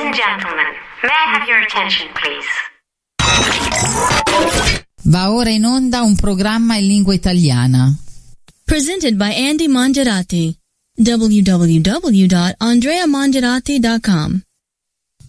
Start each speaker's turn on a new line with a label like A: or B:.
A: and gentlemen, may I have your attention, please?
B: Va ora in onda un programma in lingua italiana.
C: Presented by Andy Mangiarati. www.andreamangiarati.com